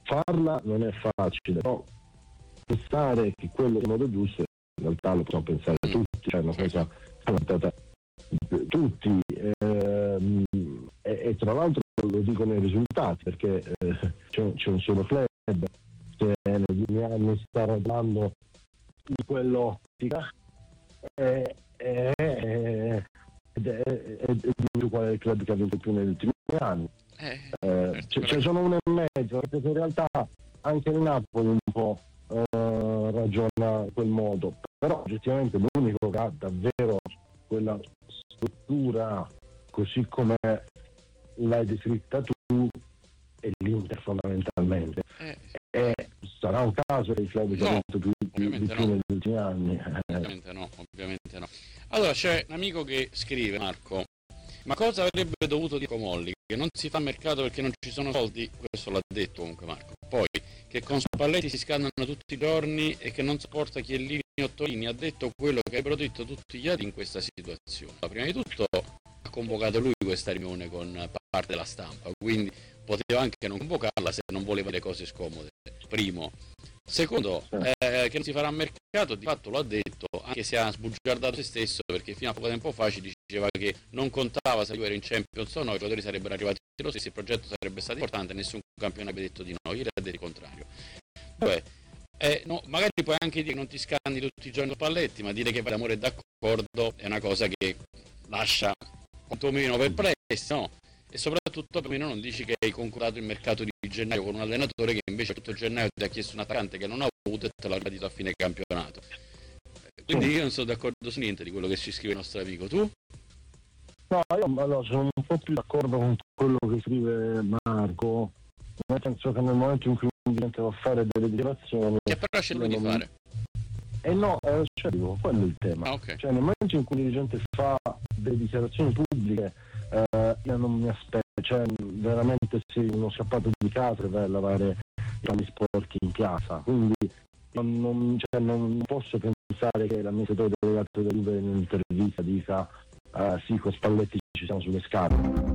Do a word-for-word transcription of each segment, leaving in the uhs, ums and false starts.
farla non è facile, però pensare che quello è il modo giusto, in realtà lo possono pensare tutti, cioè una cosa portata tutti, ehm, e, e tra l'altro lo dicono i risultati, perché eh, c'è, c'è un solo club che negli ultimi anni sta ragionando in quell'ottica e, e, e, ed è, è, è di qual è il club che ha vinto più negli ultimi anni. Eh, eh, ce, ce sono uno e mezzo, perché in realtà anche il Napoli un po' eh, ragiona in quel modo, però oggettivamente l'unico che ha davvero quella struttura così come l'hai descritta tu è l'Inter fondamentalmente. Eh. E sarà un caso che il club che ha vinto più, più, di più no. negli ultimi anni. Ovviamente no, ovviamente no. Allora c'è un amico che scrive, Marco, ma cosa avrebbe dovuto dire Comolli? Che non si fa mercato perché non ci sono soldi? Questo l'ha detto comunque Marco. Poi che con Spalletti si scannano tutti i giorni e che non sopporta Chiellini o Tolini, ha detto quello che avrebbero detto tutti gli altri in questa situazione. Ma prima di tutto ha convocato lui questa riunione con parte della stampa, quindi poteva anche non convocarla se non voleva dire cose scomode. Primo. Secondo, eh, che non si farà mercato, di fatto lo ha detto, anche se ha sbugiardato se stesso, perché fino a poco tempo fa ci diceva che non contava se lui era in Champions o no, i giocatori sarebbero arrivati lo stesso, il progetto sarebbe stato importante, nessun campione avrebbe detto di no, ieri ha detto il contrario. Cioè, eh, no, magari puoi anche dire che non ti scanni tutti i giorni con Spalletti, ma dire che vai d'amore e d'accordo è una cosa che lascia quantomeno perplessi, no? E soprattutto per me non dici che hai concordato il mercato di gennaio con un allenatore che invece tutto gennaio ti ha chiesto un attaccante che non ha avuto e te l'ha gradito a fine campionato. Quindi io non sono d'accordo su niente di quello che ci scrive il nostro amico, tu? No, io allora, sono un po' più d'accordo con quello che scrive Marco, nel senso che nel momento in cui un dirigente va a fare delle dichiarazioni che però c'è lui di non... fare eh no, eh, cioè, dico, quello è il tema. Ah, okay. Cioè nel momento in cui un dirigente fa delle dichiarazioni pubbliche, eh, io non mi aspetto, cioè veramente sei uno scappato di casa e vai a lavare i panni sporchi in piazza, quindi non, non, cioè, non posso pensare che l'amministratore delegato della Juve in un'intervista dica uh, sì, con Spalletti ci siamo sulle scarpe.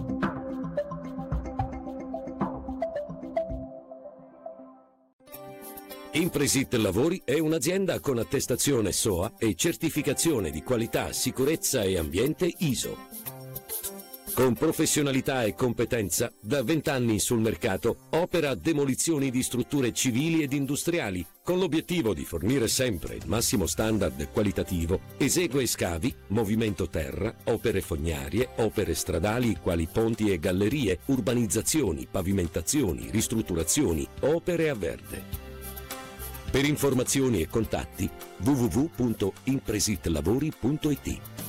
Impresit Lavori è un'azienda con attestazione S O A e certificazione di qualità, sicurezza e ambiente I S O. Con professionalità e competenza, da vent'anni sul mercato, opera demolizioni di strutture civili ed industriali, con l'obiettivo di fornire sempre il massimo standard qualitativo, esegue scavi, movimento terra, opere fognarie, opere stradali quali ponti e gallerie, urbanizzazioni, pavimentazioni, ristrutturazioni, opere a verde. Per informazioni e contatti w w w punto impresitlavori punto i t.